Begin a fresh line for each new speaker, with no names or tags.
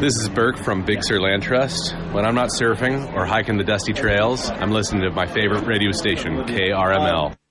This is Burke from Big Sur Land Trust. When I'm not surfing or hiking the dusty trails, I'm listening to my favorite radio station, KRML.